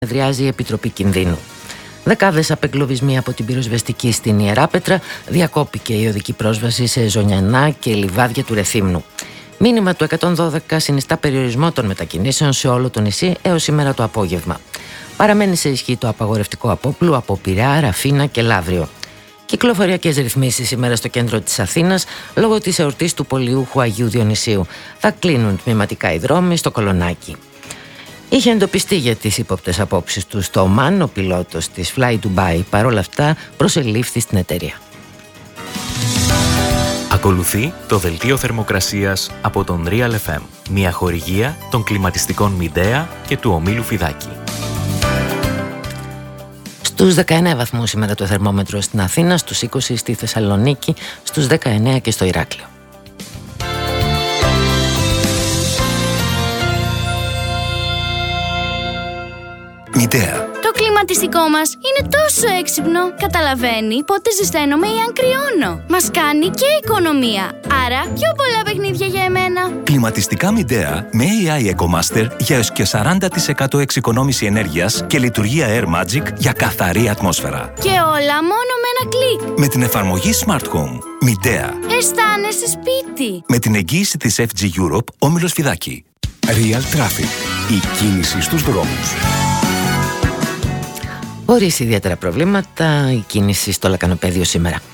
Συνεδριάζει η Επιτροπή Κινδύνου. Δεκάδες απεγκλωβισμοί από την πυροσβεστική στην Ιεράπετρα, διακόπηκε η οδική πρόσβαση σε Ζωνιανά και λιβάδια του Ρεθύμνου. Μήνυμα του 112 συνιστά περιορισμό των μετακινήσεων σε όλο το νησί έως σήμερα το απόγευμα. Παραμένει σε ισχύ το απαγορευτικό απόπλου από Πειραιά, Ραφίνα και Λαύριο. Κυκλοφοριακές ρυθμίσεις σήμερα στο κέντρο της Αθήνας λόγω της εορτής του Πολιούχου Αγίου Διονυσίου. Θα κλείνουν τμηματικά οι δρόμοι στο Κολονάκι. Είχε εντοπιστεί για τις ύποπτες απόψεις του στο Ομάν ο πιλότος της Fly Dubai. Παρ' όλα αυτά προσελήφθη στην εταιρεία. Ακολουθεί το δελτίο θερμοκρασίας από τον Real FM. Μια χορηγία των κλιματιστικών Midea και του ομίλου Φιδάκη. Στους 19 βαθμούς σήμερα το θερμόμετρο στην Αθήνα, στους 20 στη Θεσσαλονίκη, στους 19 και στο Ηράκλειο. Midea. Το κλιματιστικό μας είναι τόσο έξυπνο. Καταλαβαίνει πότε ζεσταίνομαι ή αν κρυώνω. Μας κάνει και οικονομία. Άρα πιο πολλά παιχνίδια για εμένα. Κλιματιστικά Midea με AI EcoMaster για έως και 40% εξοικονόμηση ενέργειας και λειτουργία Air Magic για καθαρή ατμόσφαιρα. Και όλα μόνο με ένα κλικ. Με την εφαρμογή Smart Home. Midea. Αισθάνεσαι σπίτι. Με την εγγύηση της FG Europe, όμιλος Φιδάκη. Real Traffic. Η κίνηση στους δρόμους. Χωρίς ιδιαίτερα προβλήματα, η κίνηση στο Λακανοπέδιο σήμερα.